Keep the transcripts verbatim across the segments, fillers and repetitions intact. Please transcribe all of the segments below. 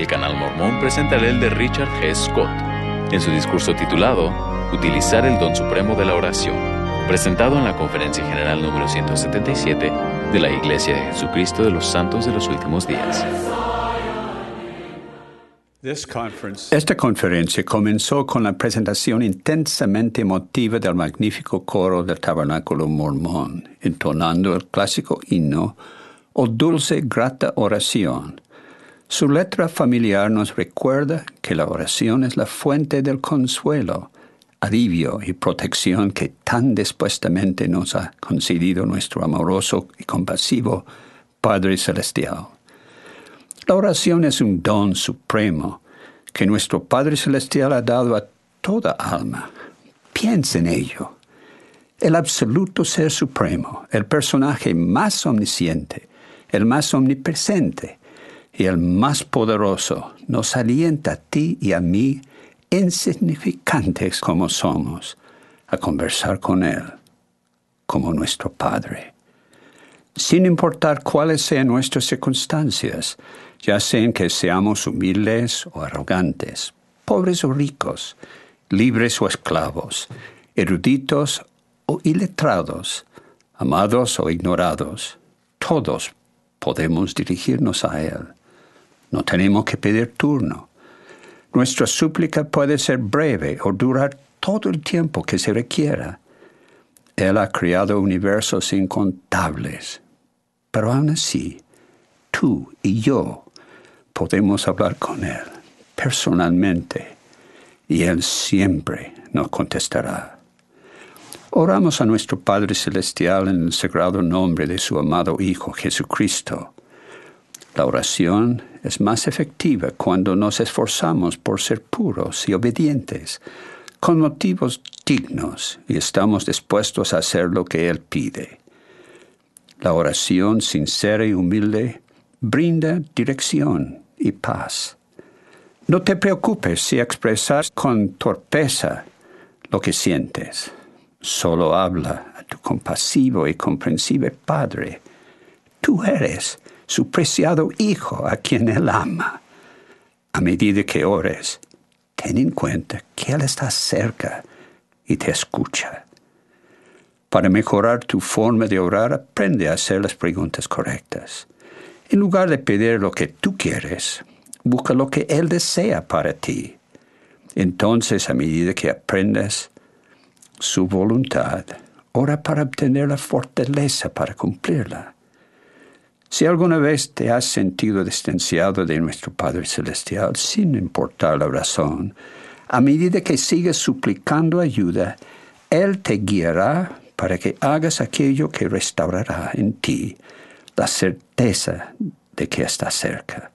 Canal Mormón presenta el elder Richard G. Scott en su discurso titulado Utilizar el don supremo de la oración, presentado en la Conferencia General número ciento setenta y siete de la Iglesia de Jesucristo de los Santos de los Últimos Días. Esta conferencia comenzó con la presentación intensamente emotiva del magnífico coro del Tabernáculo Mormón, entonando el clásico himno «Oh dulce, grata oración». Su letra familiar nos recuerda que la oración es la fuente del consuelo, alivio y protección que tan dispuestamente nos ha concedido nuestro amoroso y compasivo Padre Celestial. La oración es un don supremo que nuestro Padre Celestial ha dado a toda alma. Piensa en ello. El absoluto Ser Supremo, el personaje más omnisciente, el más omnipresente y el más poderoso, nos alienta a ti y a mí, insignificantes como somos, a conversar con Él, como nuestro Padre. Sin importar cuáles sean nuestras circunstancias, ya sean que seamos humildes o arrogantes, pobres o ricos, libres o esclavos, eruditos o iletrados, amados o ignorados, todos podemos dirigirnos a Él. No tenemos que pedir turno. Nuestra súplica puede ser breve o durar todo el tiempo que se requiera. Él ha creado universos incontables, pero aún así, tú y yo podemos hablar con Él personalmente y Él siempre nos contestará. Oramos a nuestro Padre Celestial en el sagrado nombre de su amado Hijo Jesucristo. La oración es más efectiva cuando nos esforzamos por ser puros y obedientes, con motivos dignos, y estamos dispuestos a hacer lo que Él pide. La oración sincera y humilde brinda dirección y paz. No te preocupes si expresas con torpeza lo que sientes. Solo habla a tu compasivo y comprensive Padre. Tú eres su preciado Hijo a quien Él ama. A medida que ores, ten en cuenta que Él está cerca y te escucha. Para mejorar tu forma de orar, aprende a hacer las preguntas correctas. En lugar de pedir lo que tú quieres, busca lo que Él desea para ti. Entonces, a medida que aprendas su voluntad, ora para obtener la fortaleza para cumplirla. Si alguna vez te has sentido distanciado de nuestro Padre Celestial, sin importar la razón, a medida que sigues suplicando ayuda, Él te guiará para que hagas aquello que restaurará en ti la certeza de que está cerca.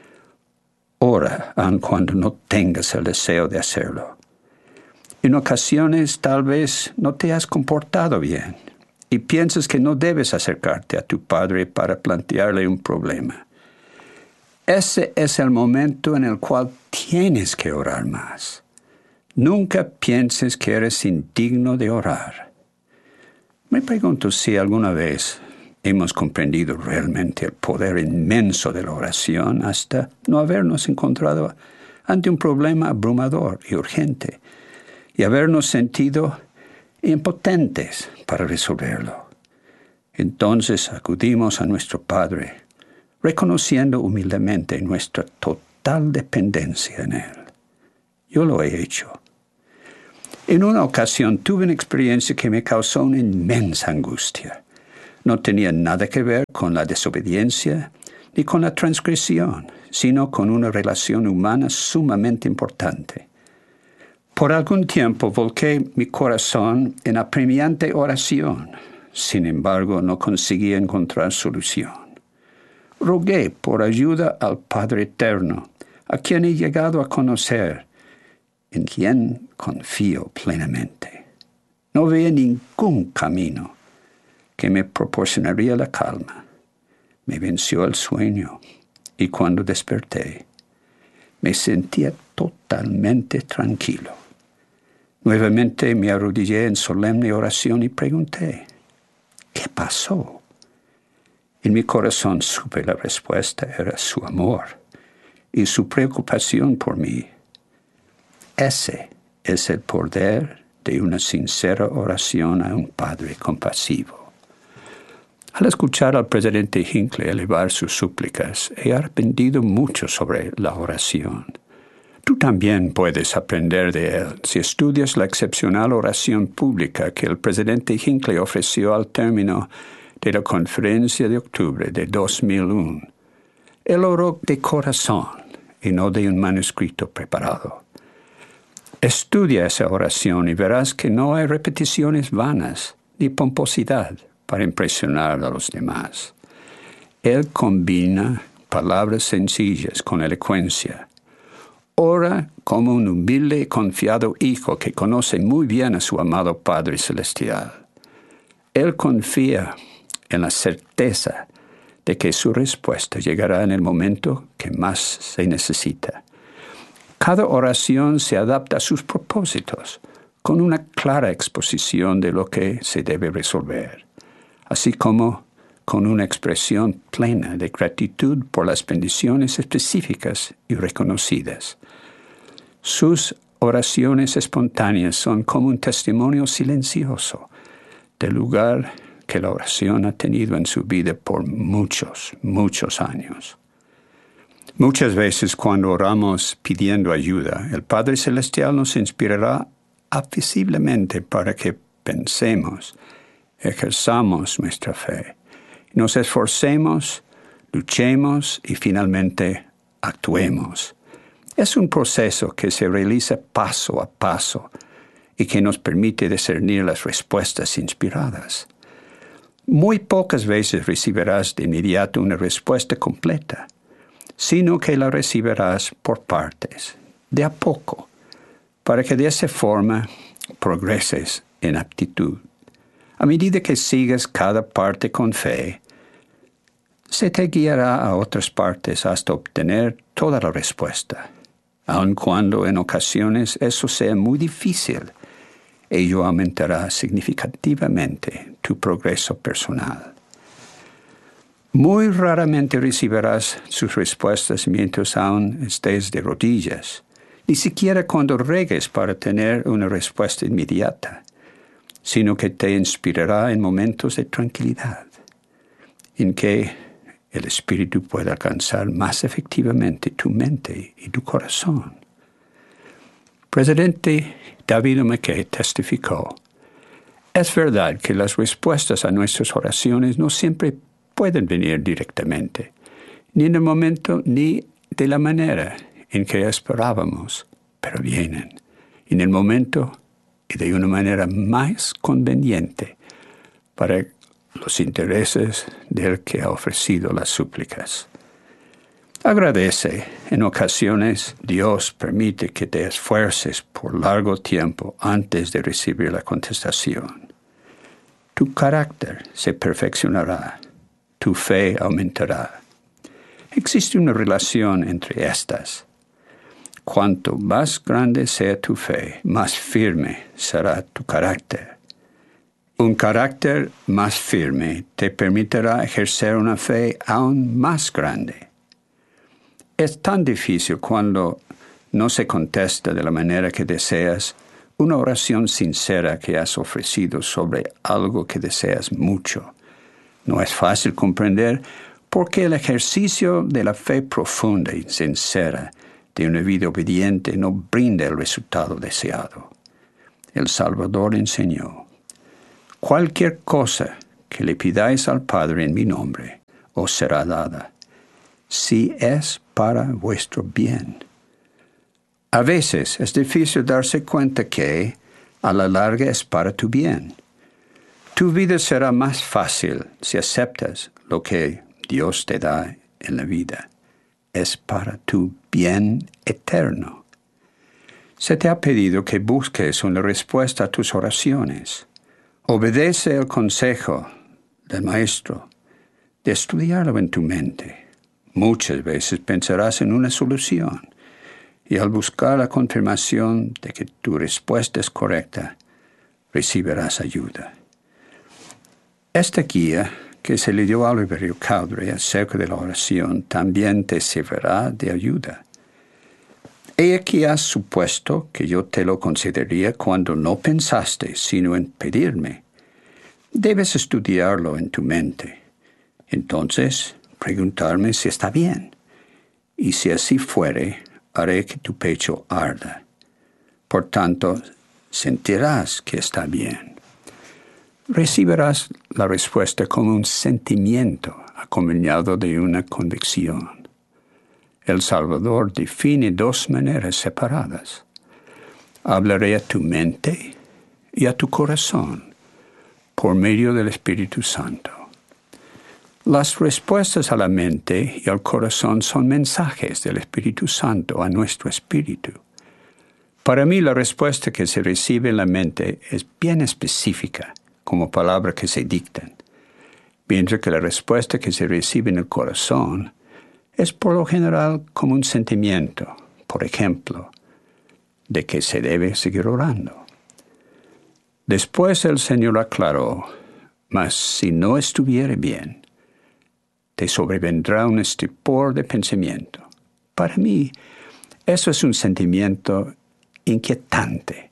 Ora aun cuando no tengas el deseo de hacerlo. En ocasiones tal vez no te has comportado bien y piensas que no debes acercarte a tu Padre para plantearle un problema. Ese es el momento en el cual tienes que orar más. Nunca pienses que eres indigno de orar. Me pregunto si alguna vez hemos comprendido realmente el poder inmenso de la oración hasta no habernos encontrado ante un problema abrumador y urgente y habernos sentido impotentes para resolverlo. Entonces acudimos a nuestro Padre, reconociendo humildemente nuestra total dependencia en Él. Yo lo he hecho. En una ocasión tuve una experiencia que me causó una inmensa angustia. No tenía nada que ver con la desobediencia ni con la transgresión, sino con una relación humana sumamente importante. Por algún tiempo volqué mi corazón en apremiante oración. Sin embargo, no conseguí encontrar solución. Rogué por ayuda al Padre Eterno, a quien he llegado a conocer, en quien confío plenamente. No veía ningún camino que me proporcionaría la calma. Me venció el sueño y cuando desperté, me sentía totalmente tranquilo. Nuevamente me arrodillé en solemne oración y pregunté, ¿qué pasó? En mi corazón supe la respuesta era su amor y su preocupación por mí. Ese es el poder de una sincera oración a un Padre compasivo. Al escuchar al presidente Hinckley elevar sus súplicas, he aprendido mucho sobre la oración. Tú también puedes aprender de él si estudias la excepcional oración pública que el presidente Hinckley ofreció al término de la conferencia de octubre de dos mil uno. Él oró de corazón y no de un manuscrito preparado. Estudia esa oración y verás que no hay repeticiones vanas ni pomposidad para impresionar a los demás. Él combina palabras sencillas con elocuencia. Ora como un humilde y confiado hijo que conoce muy bien a su amado Padre Celestial. Él confía en la certeza de que su respuesta llegará en el momento que más se necesita. Cada oración se adapta a sus propósitos, con una clara exposición de lo que se debe resolver, así como con una expresión plena de gratitud por las bendiciones específicas y reconocidas. Sus oraciones espontáneas son como un testimonio silencioso del lugar que la oración ha tenido en su vida por muchos, muchos años. Muchas veces cuando oramos pidiendo ayuda, el Padre Celestial nos inspirará apaciblemente para que pensemos, ejerzamos nuestra fe, nos esforcemos, luchemos y finalmente actuemos. Es un proceso que se realiza paso a paso y que nos permite discernir las respuestas inspiradas. Muy pocas veces recibirás de inmediato una respuesta completa, sino que la recibirás por partes, de a poco, para que de esa forma progreses en aptitud. A medida que sigas cada parte con fe, se te guiará a otras partes hasta obtener toda la respuesta. Aun cuando en ocasiones eso sea muy difícil, ello aumentará significativamente tu progreso personal. Muy raramente recibirás sus respuestas mientras aún estés de rodillas, ni siquiera cuando regues para tener una respuesta inmediata, sino que te inspirará en momentos de tranquilidad, en que el Espíritu puede alcanzar más efectivamente tu mente y tu corazón. Presidente David McKay testificó: es verdad que las respuestas a nuestras oraciones no siempre pueden venir directamente, ni en el momento ni de la manera en que esperábamos, pero vienen en el momento y de una manera más conveniente para los intereses del que ha ofrecido las súplicas. Agradece. En ocasiones, Dios permite que te esfuerces por largo tiempo antes de recibir la contestación. Tu carácter se perfeccionará. Tu fe aumentará. Existe una relación entre estas. Cuanto más grande sea tu fe, más firme será tu carácter. Un carácter más firme te permitirá ejercer una fe aún más grande. Es tan difícil cuando no se contesta de la manera que deseas una oración sincera que has ofrecido sobre algo que deseas mucho. No es fácil comprender por qué el ejercicio de la fe profunda y sincera de una vida obediente no brinda el resultado deseado. El Salvador enseñó: cualquier cosa que le pidáis al Padre en mi nombre os será dada, si es para vuestro bien. A veces es difícil darse cuenta que, a la larga, es para tu bien. Tu vida será más fácil si aceptas lo que Dios te da en la vida. Es para tu bien eterno. Se te ha pedido que busques una respuesta a tus oraciones. Obedece el consejo del Maestro de estudiarlo en tu mente. Muchas veces pensarás en una solución y al buscar la confirmación de que tu respuesta es correcta, recibirás ayuda. Esta guía que se le dio a Oliverio Cowdery acerca de la oración también te servirá de ayuda. He aquí has supuesto que yo te lo concedería cuando no pensaste sino en pedirme. Debes estudiarlo en tu mente. Entonces, preguntarme si está bien. Y si así fuere, haré que tu pecho arda. Por tanto, sentirás que está bien. Recibirás la respuesta como un sentimiento acompañado de una convicción. El Salvador define dos maneras separadas. Hablaré a tu mente y a tu corazón por medio del Espíritu Santo. Las respuestas a la mente y al corazón son mensajes del Espíritu Santo a nuestro espíritu. Para mí, la respuesta que se recibe en la mente es bien específica, como palabras que se dictan, mientras que la respuesta que se recibe en el corazón es por lo general como un sentimiento, por ejemplo, de que se debe seguir orando. Después el Señor aclaró, mas si no estuviere bien, te sobrevendrá un estupor de pensamiento. Para mí, eso es un sentimiento inquietante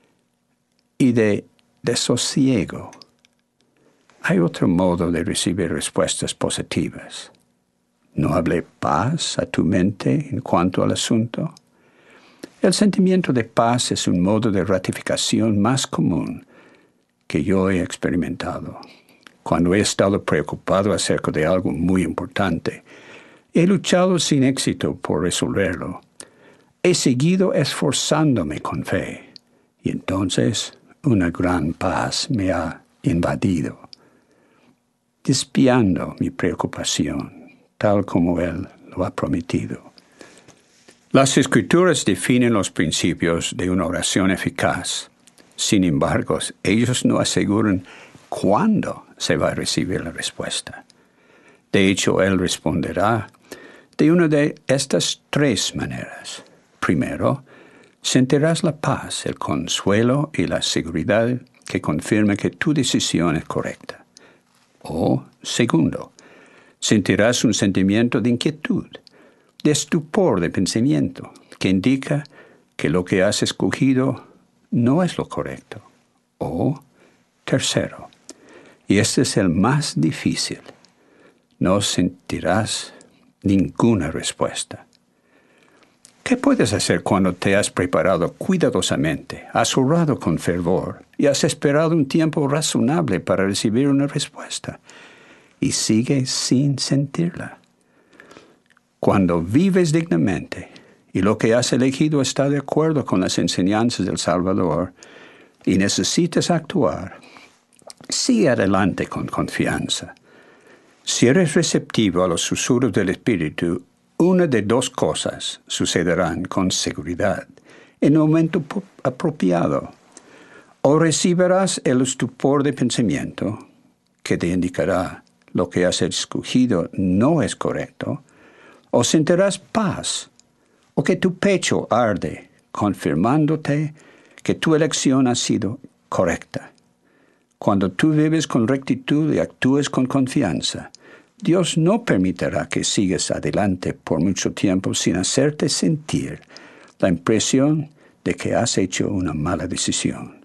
y de desosiego. Hay otro modo de recibir respuestas positivas. ¿No hablé paz a tu mente en cuanto al asunto? El sentimiento de paz es un modo de ratificación más común que yo he experimentado. Cuando he estado preocupado acerca de algo muy importante, he luchado sin éxito por resolverlo. He seguido esforzándome con fe, y entonces una gran paz me ha invadido, despiando mi preocupación, tal como Él lo ha prometido. Las Escrituras definen los principios de una oración eficaz. Sin embargo, ellos no aseguran cuándo se va a recibir la respuesta. De hecho, Él responderá de una de estas tres maneras. Primero, sentirás la paz, el consuelo y la seguridad que confirma que tu decisión es correcta. O, segundo, sentirás un sentimiento de inquietud, de estupor de pensamiento, que indica que lo que has escogido no es lo correcto. O, tercero, y este es el más difícil, no sentirás ninguna respuesta. ¿Qué puedes hacer cuando te has preparado cuidadosamente, has orado con fervor y has esperado un tiempo razonable para recibir una respuesta y sigues sin sentirla? Cuando vives dignamente y lo que has elegido está de acuerdo con las enseñanzas del Salvador y necesitas actuar, sigue adelante con confianza. Si eres receptivo a los susurros del Espíritu, una de dos cosas sucederán con seguridad en el momento apropiado. O recibirás el estupor de pensamiento, que te indicará lo que has escogido no es correcto, o sentirás paz, o que tu pecho arde, confirmándote que tu elección ha sido correcta. Cuando tú vives con rectitud y actúes con confianza, Dios no permitirá que sigas adelante por mucho tiempo sin hacerte sentir la impresión de que has hecho una mala decisión.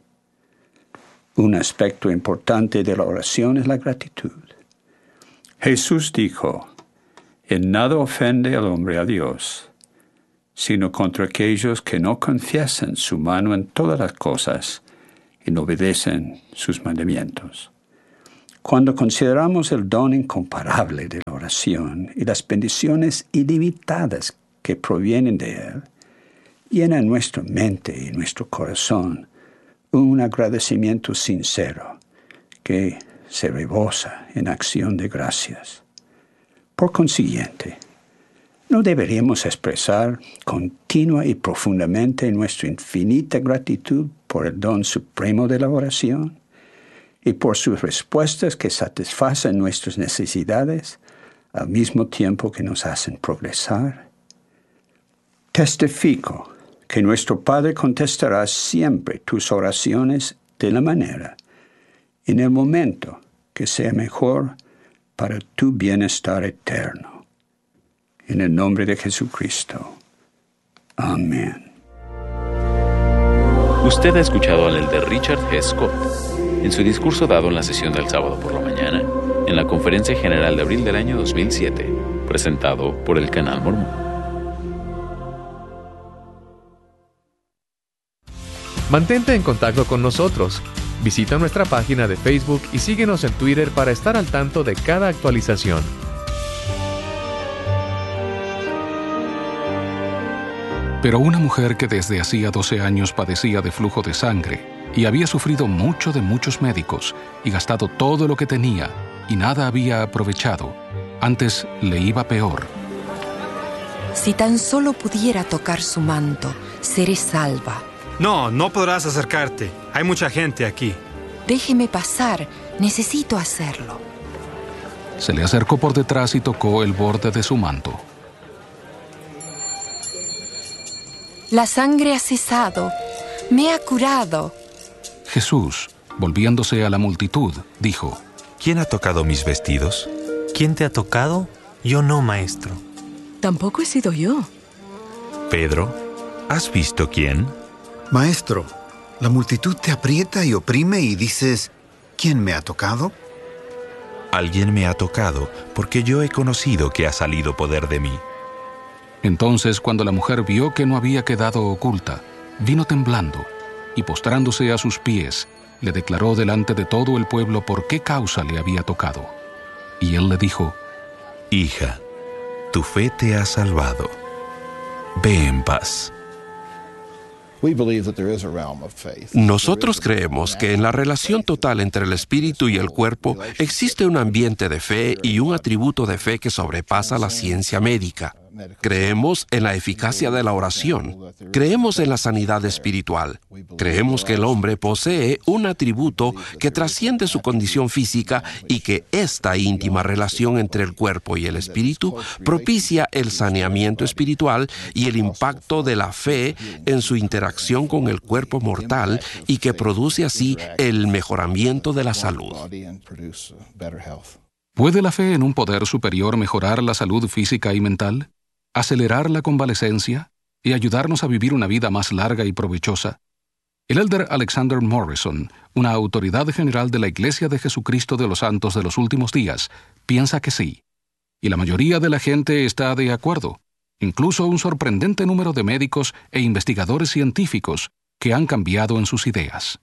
Un aspecto importante de la oración es la gratitud. Jesús dijo, en nada ofende al hombre a Dios, sino contra aquellos que no confiesan su mano en todas las cosas y no obedecen sus mandamientos. Cuando consideramos el don incomparable de la oración y las bendiciones ilimitadas que provienen de él, llena en nuestra mente y nuestro corazón un agradecimiento sincero que se rebosa en acción de gracias. Por consiguiente, ¿no deberíamos expresar continua y profundamente nuestra infinita gratitud por el don supremo de la oración y por sus respuestas que satisfacen nuestras necesidades al mismo tiempo que nos hacen progresar? Testifico que nuestro Padre contestará siempre tus oraciones de la manera, en el momento que sea mejor para tu bienestar eterno. En el nombre de Jesucristo. Amén. Usted ha escuchado al elder Richard G. Scott en su discurso dado en la sesión del sábado por la mañana en la Conferencia General de abril del año dos mil siete, presentado por el Canal Mormón. Mantente en contacto con nosotros. Visita nuestra página de Facebook y síguenos en Twitter para estar al tanto de cada actualización. Pero una mujer que desde hacía doce años padecía de flujo de sangre y había sufrido mucho de muchos médicos y gastado todo lo que tenía y nada había aprovechado, antes le iba peor. Si tan solo pudiera tocar su manto, seré salva. No, no podrás acercarte. Hay mucha gente aquí. Déjeme pasar. Necesito hacerlo. Se le acercó por detrás y tocó el borde de su manto. La sangre ha cesado. Me ha curado. Jesús, volviéndose a la multitud, dijo: ¿Quién ha tocado mis vestidos? ¿Quién te ha tocado? Yo no, maestro. Tampoco he sido yo. Pedro, ¿has visto quién? Maestro, la multitud te aprieta y oprime y dices, ¿quién me ha tocado? Alguien me ha tocado, porque yo he conocido que ha salido poder de mí. Entonces, cuando la mujer vio que no había quedado oculta, vino temblando, y postrándose a sus pies, le declaró delante de todo el pueblo por qué causa le había tocado. Y él le dijo: Hija, tu fe te ha salvado. Ve en paz. Nosotros creemos que en la relación total entre el espíritu y el cuerpo existe un ambiente de fe y un atributo de fe que sobrepasa la ciencia médica. Creemos en la eficacia de la oración. Creemos en la sanidad espiritual. Creemos que el hombre posee un atributo que trasciende su condición física y que esta íntima relación entre el cuerpo y el espíritu propicia el saneamiento espiritual y el impacto de la fe en su interacción con el cuerpo mortal y que produce así el mejoramiento de la salud. ¿Puede la fe en un poder superior mejorar la salud física y mental? ¿Acelerar la convalecencia y ayudarnos a vivir una vida más larga y provechosa? El elder Alexander Morrison, una autoridad general de la Iglesia de Jesucristo de los Santos de los Últimos Días, piensa que sí. Y la mayoría de la gente está de acuerdo, incluso un sorprendente número de médicos e investigadores científicos que han cambiado en sus ideas.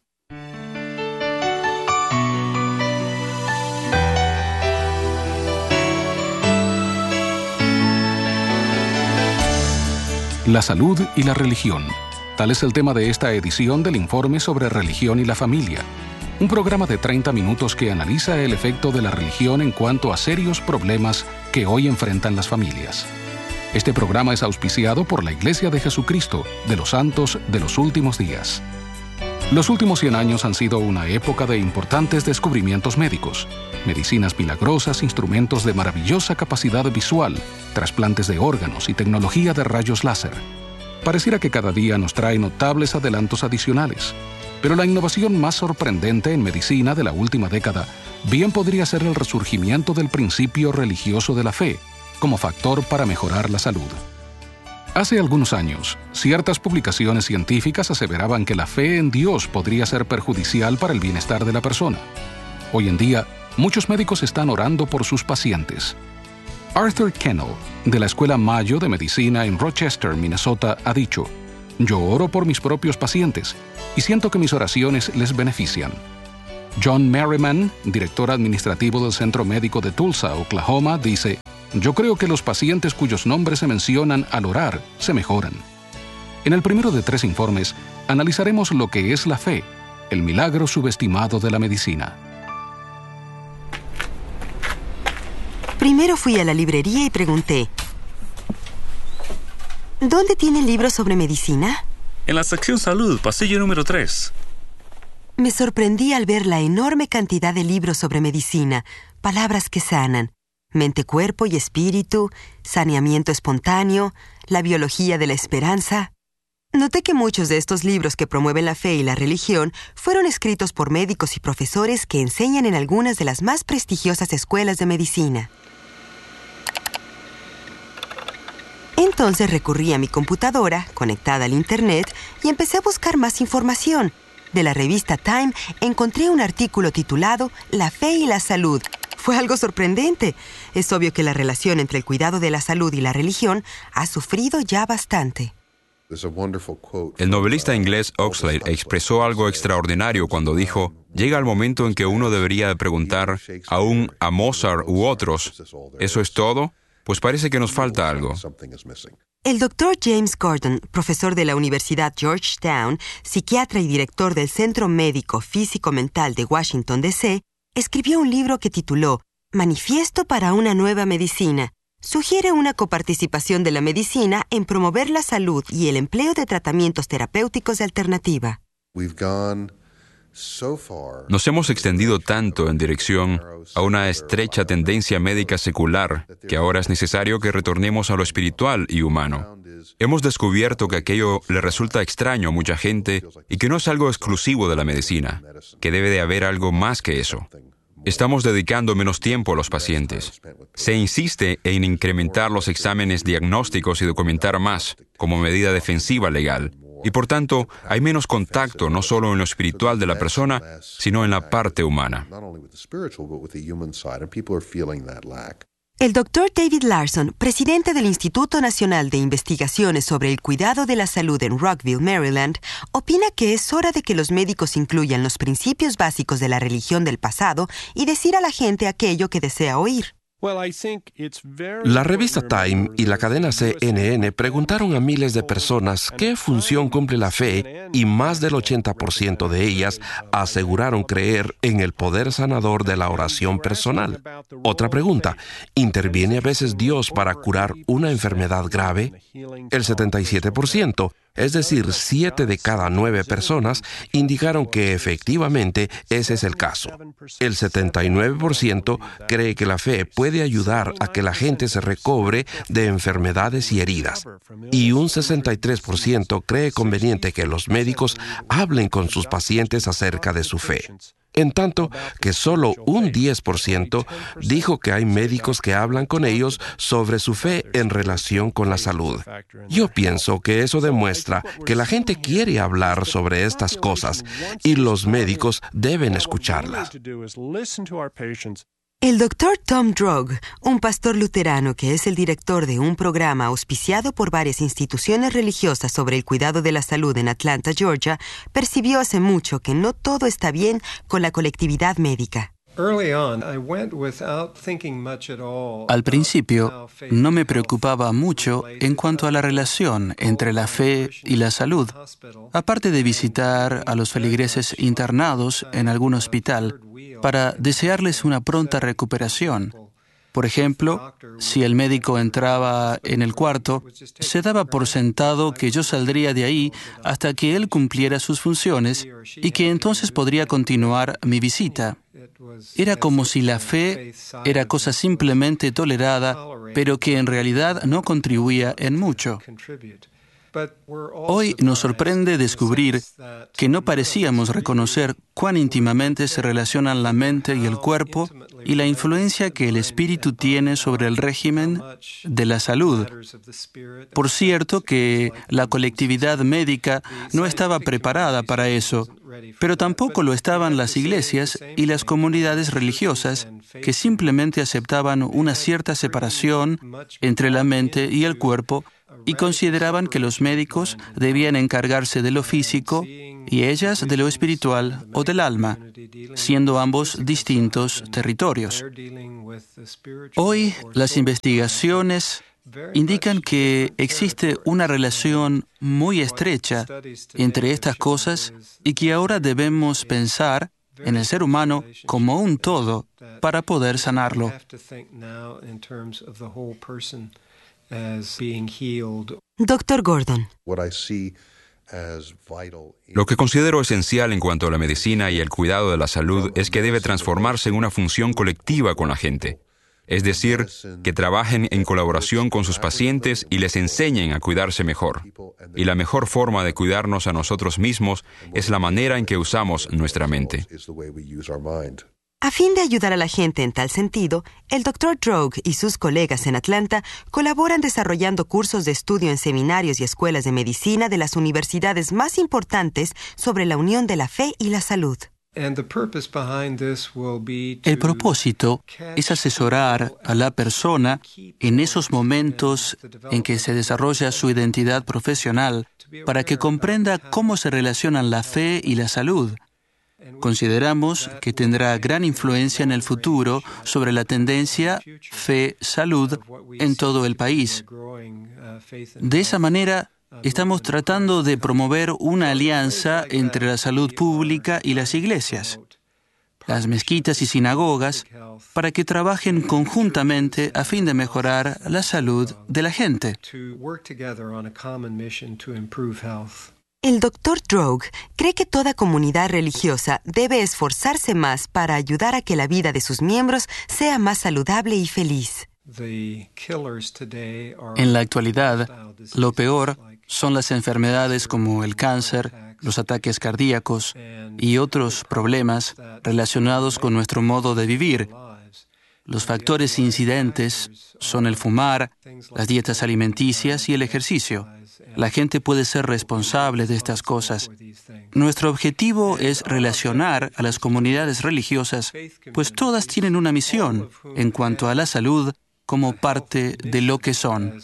La salud y la religión. Tal es el tema de esta edición del Informe sobre Religión y la Familia, un programa de treinta minutos que analiza el efecto de la religión en cuanto a serios problemas que hoy enfrentan las familias. Este programa es auspiciado por la Iglesia de Jesucristo de los Santos de los Últimos Días. Los últimos cien años han sido una época de importantes descubrimientos médicos, medicinas milagrosas, instrumentos de maravillosa capacidad visual, trasplantes de órganos y tecnología de rayos láser. Pareciera que cada día nos trae notables adelantos adicionales, pero la innovación más sorprendente en medicina de la última década bien podría ser el resurgimiento del principio religioso de la fe como factor para mejorar la salud. Hace algunos años, ciertas publicaciones científicas aseveraban que la fe en Dios podría ser perjudicial para el bienestar de la persona. Hoy en día, muchos médicos están orando por sus pacientes. Arthur Kennel, de la Escuela Mayo de Medicina en Rochester, Minnesota, ha dicho: «Yo oro por mis propios pacientes y siento que mis oraciones les benefician». John Merriman, director administrativo del Centro Médico de Tulsa, Oklahoma, dice: «Yo creo que los pacientes cuyos nombres se mencionan al orar se mejoran». En el primero de tres informes, analizaremos lo que es la fe, el milagro subestimado de la medicina. Primero fui a la librería y pregunté: ¿dónde tienen libros sobre medicina? En la sección salud, pasillo número tres. Me sorprendí al ver la enorme cantidad de libros sobre medicina, palabras que sanan, mente, cuerpo y espíritu, saneamiento espontáneo, la biología de la esperanza. Noté que muchos de estos libros que promueven la fe y la religión fueron escritos por médicos y profesores que enseñan en algunas de las más prestigiosas escuelas de medicina. Entonces recurrí a mi computadora, conectada al Internet, y empecé a buscar más información. De la revista Time encontré un artículo titulado La fe y la salud. Fue algo sorprendente. Es obvio que la relación entre el cuidado de la salud y la religión ha sufrido ya bastante. El novelista inglés Huxley expresó algo extraordinario cuando dijo: llega el momento en que uno debería preguntar, aún a Mozart u otros, ¿eso es todo? Pues parece que nos falta algo. El doctor James Gordon, profesor de la Universidad Georgetown, psiquiatra y director del Centro Médico Físico-Mental de Washington, D C, escribió un libro que tituló Manifiesto para una nueva medicina. Sugiere una coparticipación de la medicina en promover la salud y el empleo de tratamientos terapéuticos de alternativa. Nos hemos extendido tanto en dirección a una estrecha tendencia médica secular que ahora es necesario que retornemos a lo espiritual y humano. Hemos descubierto que aquello le resulta extraño a mucha gente y que no es algo exclusivo de la medicina, que debe de haber algo más que eso. Estamos dedicando menos tiempo a los pacientes. Se insiste en incrementar los exámenes diagnósticos y documentar más, como medida defensiva legal. Y por tanto, hay menos contacto no solo en lo espiritual de la persona, sino en la parte humana. El doctor David Larson, presidente del Instituto Nacional de Investigaciones sobre el Cuidado de la Salud en Rockville, Maryland, opina que es hora de que los médicos incluyan los principios básicos de la religión del pasado y decir a la gente aquello que desea oír. La revista Time y la cadena C N N preguntaron a miles de personas qué función cumple la fe y más del ochenta por ciento de ellas aseguraron creer en el poder sanador de la oración personal. Otra pregunta, ¿interviene a veces Dios para curar una enfermedad grave? El setenta y siete por ciento, es decir, siete de cada nueve personas, indicaron que efectivamente ese es el caso. El setenta y nueve por ciento cree que la fe puede ayudar a que la gente se recobre de enfermedades y heridas. Y un sesenta y tres por ciento cree conveniente que los médicos hablen con sus pacientes acerca de su fe. En tanto que solo un diez por ciento dijo que hay médicos que hablan con ellos sobre su fe en relación con la salud. Yo pienso que eso demuestra que la gente quiere hablar sobre estas cosas y los médicos deben escucharlas. El doctor Tom Droge, un pastor luterano que es el director de un programa auspiciado por varias instituciones religiosas sobre el cuidado de la salud en Atlanta, Georgia, percibió hace mucho que no todo está bien con la colectividad médica. Al principio, no me preocupaba mucho en cuanto a la relación entre la fe y la salud. Aparte de visitar a los feligreses internados en algún hospital para desearles una pronta recuperación. Por ejemplo, si el médico entraba en el cuarto, se daba por sentado que yo saldría de ahí hasta que él cumpliera sus funciones y que entonces podría continuar mi visita. Era como si la fe era cosa simplemente tolerada, pero que en realidad no contribuía en mucho. Hoy nos sorprende descubrir que no parecíamos reconocer cuán íntimamente se relacionan la mente y el cuerpo y la influencia que el espíritu tiene sobre el régimen de la salud. Por cierto que la colectividad médica no estaba preparada para eso, pero tampoco lo estaban las iglesias y las comunidades religiosas que simplemente aceptaban una cierta separación entre la mente y el cuerpo y consideraban que los médicos debían encargarse de lo físico y ellas de lo espiritual o del alma, siendo ambos distintos territorios. Hoy, las investigaciones indican que existe una relación muy estrecha entre estas cosas y que ahora debemos pensar en el ser humano como un todo para poder sanarlo. doctor Gordon. Lo que considero esencial en cuanto a la medicina y el cuidado de la salud es que debe transformarse en una función colectiva con la gente. es decir, que trabajen en colaboración con sus pacientes y les enseñen a cuidarse mejor. Y la mejor forma de cuidarnos a nosotros mismos es la manera en que usamos nuestra mente. A fin de ayudar a la gente en tal sentido, el doctor Droege y sus colegas en Atlanta colaboran desarrollando cursos de estudio en seminarios y escuelas de medicina de las universidades más importantes sobre la unión de la fe y la salud. El propósito es asesorar a la persona en esos momentos en que se desarrolla su identidad profesional para que comprenda cómo se relacionan la fe y la salud. Consideramos que tendrá gran influencia en el futuro sobre la tendencia fe-salud en todo el país. De esa manera, estamos tratando de promover una alianza entre la salud pública y las iglesias, las mezquitas y sinagogas, para que trabajen conjuntamente a fin de mejorar la salud de la gente. El doctor Droege cree que toda comunidad religiosa debe esforzarse más para ayudar a que la vida de sus miembros sea más saludable y feliz. En la actualidad, lo peor son las enfermedades como el cáncer, los ataques cardíacos y otros problemas relacionados con nuestro modo de vivir. Los factores incidentes son el fumar, las dietas alimenticias y el ejercicio. La gente puede ser responsable de estas cosas. Nuestro objetivo es relacionar a las comunidades religiosas, pues todas tienen una misión en cuanto a la salud como parte de lo que son.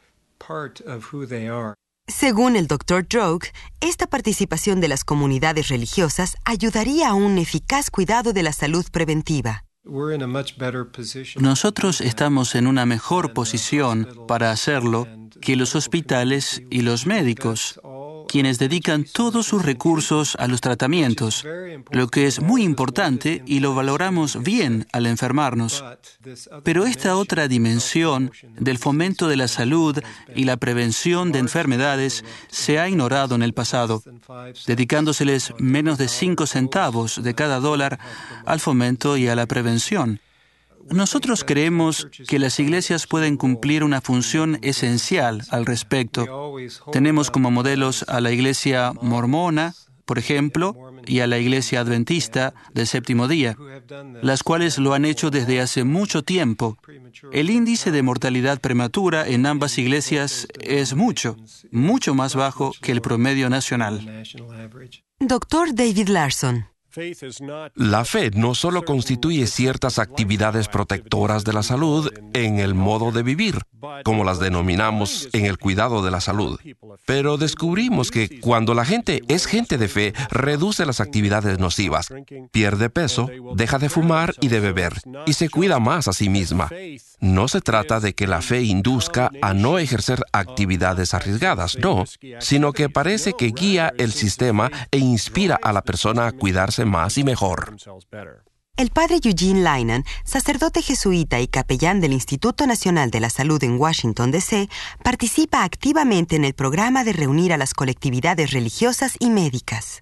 Según el doctor Droege, esta participación de las comunidades religiosas ayudaría a un eficaz cuidado de la salud preventiva. Nosotros estamos en una mejor posición para hacerlo que los hospitales y los médicos, quienes dedican todos sus recursos a los tratamientos, lo que es muy importante y lo valoramos bien al enfermarnos. Pero esta otra dimensión del fomento de la salud y la prevención de enfermedades se ha ignorado en el pasado, dedicándoseles menos de cinco centavos de cada dólar al fomento y a la prevención. Nosotros creemos que las iglesias pueden cumplir una función esencial al respecto. Tenemos como modelos a la iglesia mormona, por ejemplo, y a la iglesia adventista del séptimo día, las cuales lo han hecho desde hace mucho tiempo. El índice de mortalidad prematura en ambas iglesias es mucho, mucho más bajo que el promedio nacional. doctor David Larson. La fe no solo constituye ciertas actividades protectoras de la salud en el modo de vivir, como las denominamos en el cuidado de la salud, pero descubrimos que cuando la gente es gente de fe, reduce las actividades nocivas, pierde peso, deja de fumar y de beber, y se cuida más a sí misma. No se trata de que la fe induzca a no ejercer actividades arriesgadas, no, sino que parece que guía el sistema e inspira a la persona a cuidarse más y mejor. El padre Eugene Linan, sacerdote jesuita y capellán del Instituto Nacional de la Salud en Washington, D C, participa activamente en el programa de reunir a las colectividades religiosas y médicas.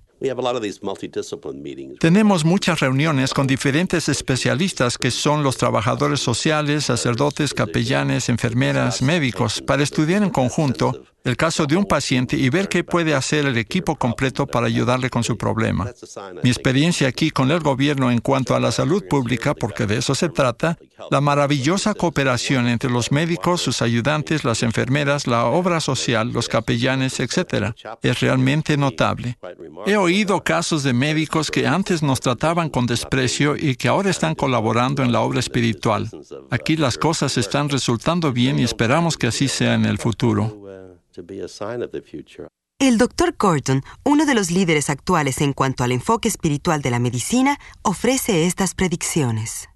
Tenemos muchas reuniones con diferentes especialistas que son los trabajadores sociales, sacerdotes, capellanes, enfermeras, médicos, para estudiar en conjunto el caso de un paciente y ver qué puede hacer el equipo completo para ayudarle con su problema. Mi experiencia aquí con el gobierno en cuanto a la salud pública, porque de eso se trata, la maravillosa cooperación entre los médicos, sus ayudantes, las enfermeras, la obra social, los capellanes, etcétera, es realmente notable. He oído casos de médicos que antes nos trataban con desprecio y que ahora están colaborando en la obra espiritual. Aquí las cosas están resultando bien y esperamos que así sea en el futuro. El doctor Gordon, uno de los líderes actuales en cuanto al enfoque espiritual de la medicina, ofrece estas predicciones.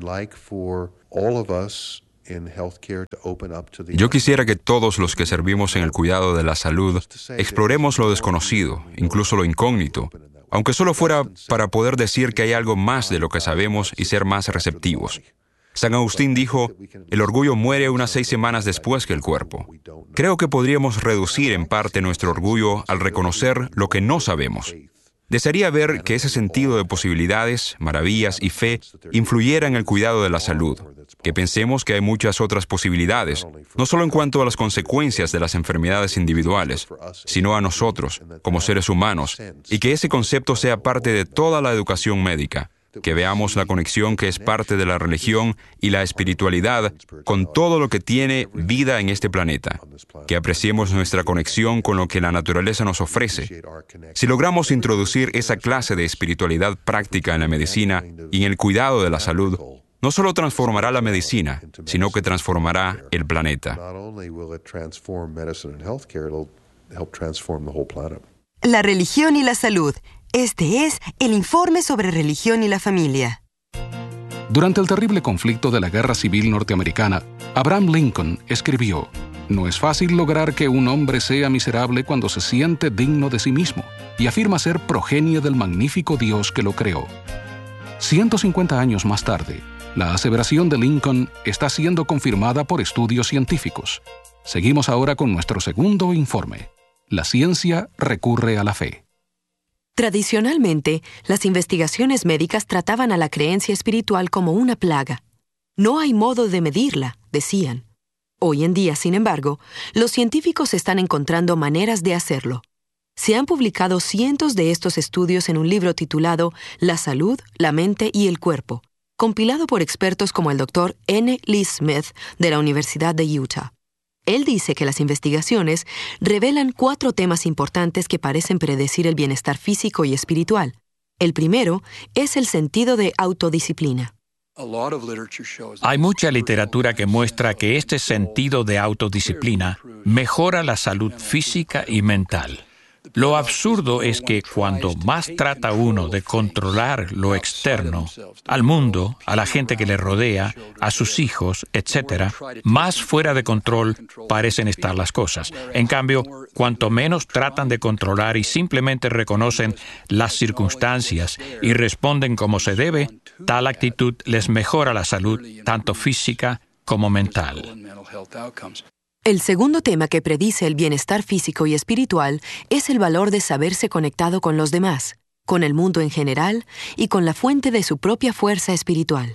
Yo quisiera que todos los que servimos en el cuidado de la salud exploremos lo desconocido, incluso lo incógnito, aunque solo fuera para poder decir que hay algo más de lo que sabemos y ser más receptivos. San Agustín dijo, el orgullo muere unas seis semanas después que el cuerpo. Creo que podríamos reducir en parte nuestro orgullo al reconocer lo que no sabemos. Desearía ver que ese sentido de posibilidades, maravillas y fe influyera en el cuidado de la salud, que pensemos que hay muchas otras posibilidades, no solo en cuanto a las consecuencias de las enfermedades individuales, sino a nosotros, como seres humanos, y que ese concepto sea parte de toda la educación médica, que veamos la conexión que es parte de la religión y la espiritualidad con todo lo que tiene vida en este planeta, que apreciemos nuestra conexión con lo que la naturaleza nos ofrece. Si logramos introducir esa clase de espiritualidad práctica en la medicina y en el cuidado de la salud, no solo transformará la medicina, sino que transformará el planeta. La religión y la salud. Este es el informe sobre religión y la familia. Durante el terrible conflicto de la Guerra Civil Norteamericana, Abraham Lincoln escribió: «No es fácil lograr que un hombre sea miserable cuando se siente digno de sí mismo y afirma ser progenie del magnífico Dios que lo creó». ciento cincuenta años más tarde, la aseveración de Lincoln está siendo confirmada por estudios científicos. Seguimos ahora con nuestro segundo informe. La ciencia recurre a la fe. Tradicionalmente, las investigaciones médicas trataban a la creencia espiritual como una plaga. No hay modo de medirla, decían. Hoy en día, sin embargo, los científicos están encontrando maneras de hacerlo. Se han publicado cientos de estos estudios en un libro titulado La salud, la mente y el cuerpo, compilado por expertos como el doctor N. Lee Smith de la Universidad de Utah. Él dice que las investigaciones revelan cuatro temas importantes que parecen predecir el bienestar físico y espiritual. El primero es el sentido de autodisciplina. Hay mucha literatura que muestra que este sentido de autodisciplina mejora la salud física y mental. Lo absurdo es que cuando más trata uno de controlar lo externo, al mundo, a la gente que le rodea, a sus hijos, etcétera, más fuera de control parecen estar las cosas. En cambio, cuanto menos tratan de controlar y simplemente reconocen las circunstancias y responden como se debe, tal actitud les mejora la salud, tanto física como mental. El segundo tema que predice el bienestar físico y espiritual es el valor de saberse conectado con los demás, con el mundo en general y con la fuente de su propia fuerza espiritual.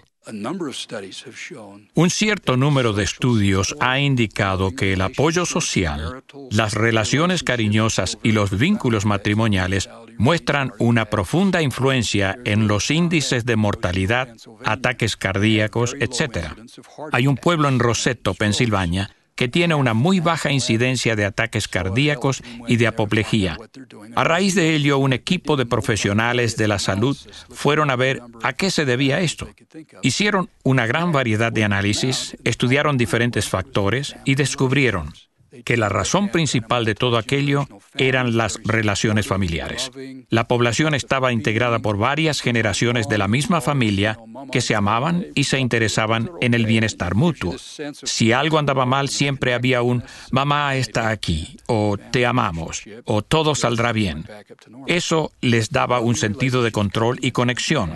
Un cierto número de estudios ha indicado que el apoyo social, las relaciones cariñosas y los vínculos matrimoniales muestran una profunda influencia en los índices de mortalidad, ataques cardíacos, etcétera. Hay un pueblo en Roseto, Pensilvania, que tiene una muy baja incidencia de ataques cardíacos y de apoplejía. A raíz de ello, un equipo de profesionales de la salud fueron a ver a qué se debía esto. Hicieron una gran variedad de análisis, estudiaron diferentes factores y descubrieron que la razón principal de todo aquello eran las relaciones familiares. La población estaba integrada por varias generaciones de la misma familia que se amaban y se interesaban en el bienestar mutuo. Si algo andaba mal, siempre había un «mamá está aquí» o «te amamos» o «todo saldrá bien». Eso les daba un sentido de control y conexión.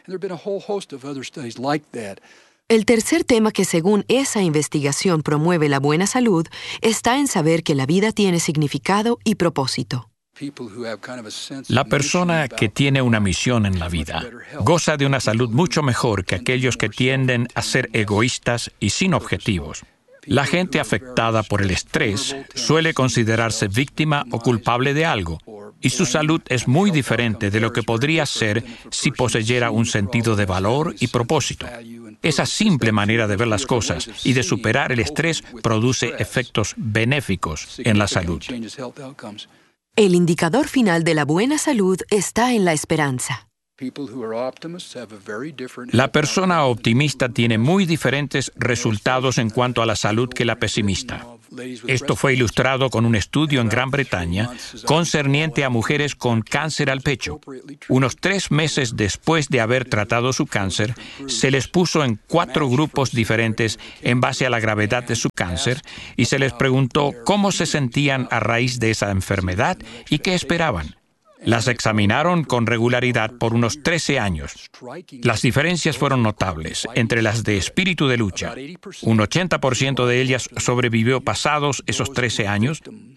El tercer tema que según esa investigación promueve la buena salud está en saber que la vida tiene significado y propósito. La persona que tiene una misión en la vida goza de una salud mucho mejor que aquellos que tienden a ser egoístas y sin objetivos. La gente afectada por el estrés suele considerarse víctima o culpable de algo, y su salud es muy diferente de lo que podría ser si poseyera un sentido de valor y propósito. Esa simple manera de ver las cosas y de superar el estrés produce efectos benéficos en la salud. El indicador final de la buena salud está en la esperanza. La persona optimista tiene muy diferentes resultados en cuanto a la salud que la pesimista. Esto fue ilustrado con un estudio en Gran Bretaña concerniente a mujeres con cáncer al pecho. Unos tres meses después de haber tratado su cáncer, se les puso en cuatro grupos diferentes en base a la gravedad de su cáncer y se les preguntó cómo se sentían a raíz de esa enfermedad y qué esperaban. Las examinaron con regularidad por unos trece años. Las diferencias fueron notables entre las de espíritu de lucha. Un ochenta por ciento de ellas sobrevivió pasados esos trece años